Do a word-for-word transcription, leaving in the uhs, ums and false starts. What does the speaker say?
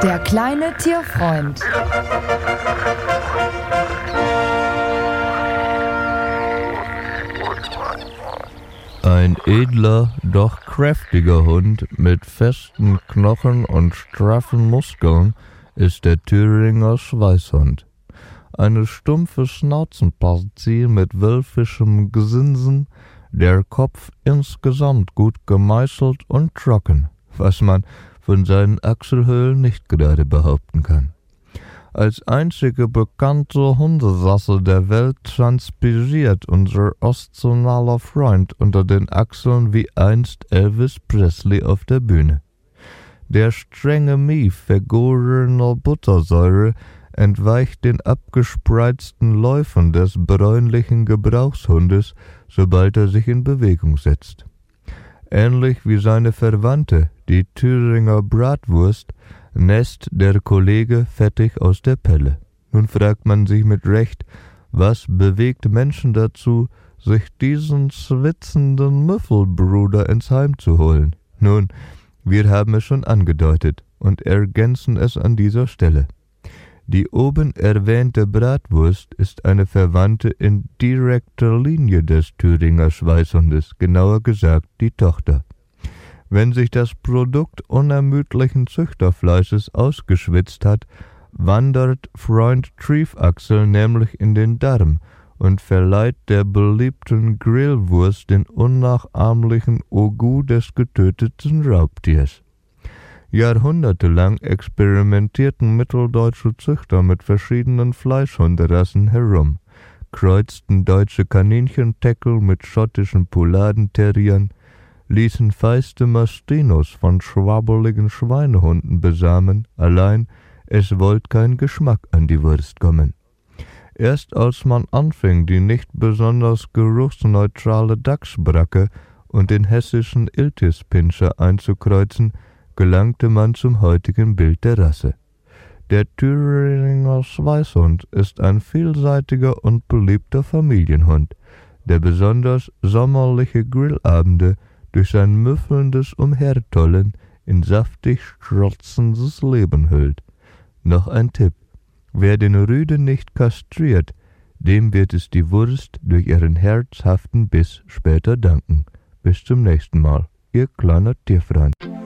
Der kleine Tierfreund. Ein edler, doch kräftiger Hund mit festen Knochen und straffen Muskeln ist der Thüringer Schweißhund. Eine stumpfe Schnauzenpartie mit wölfischem Gesinsen, der Kopf insgesamt gut gemeißelt und trocken, was man von seinen Achselhöhlen nicht gerade behaupten kann. Als einzige bekannte Hunderasse der Welt transpiriert unser ostzonaler Freund unter den Achseln wie einst Elvis Presley auf der Bühne. Der strenge Mief vergorener Buttersäure entweicht den abgespreizten Läufen des bräunlichen Gebrauchshundes, sobald er sich in Bewegung setzt. Ähnlich wie seine Verwandte, die Thüringer Bratwurst, nässt der Kollege fettig aus der Pelle. Nun fragt man sich mit Recht, was bewegt Menschen dazu, sich diesen schwitzenden Müffelbruder ins Heim zu holen? Nun, wir haben es schon angedeutet und ergänzen es an dieser Stelle. Die oben erwähnte Bratwurst ist eine Verwandte in direkter Linie des Thüringer Schweißhundes, genauer gesagt die Tochter. Wenn sich das Produkt unermüdlichen Züchterfleisches ausgeschwitzt hat, wandert Freund Triefachsel nämlich in den Darm und verleiht der beliebten Grillwurst den unnachahmlichen Ogu des getöteten Raubtiers. Jahrhundertelang experimentierten mitteldeutsche Züchter mit verschiedenen Fleischhunderassen herum, kreuzten deutsche Kaninchenteckel mit schottischen Poulardenterriern, ließen feiste Mastinos von schwabbeligen Schweinehunden besamen, allein es wollt kein Geschmack an die Wurst kommen. Erst als man anfing, die nicht besonders geruchsneutrale Dachsbracke und den hessischen Iltispinscher einzukreuzen, gelangte man zum heutigen Bild der Rasse. Der Thüringer Schweißhund ist ein vielseitiger und beliebter Familienhund, der besonders sommerliche Grillabende durch sein müffelndes Umhertollen in saftig strotzendes Leben hüllt. Noch ein Tipp: Wer den Rüden nicht kastriert, dem wird es die Wurst durch ihren herzhaften Biss später danken. Bis zum nächsten Mal, Ihr kleiner Tierfreund.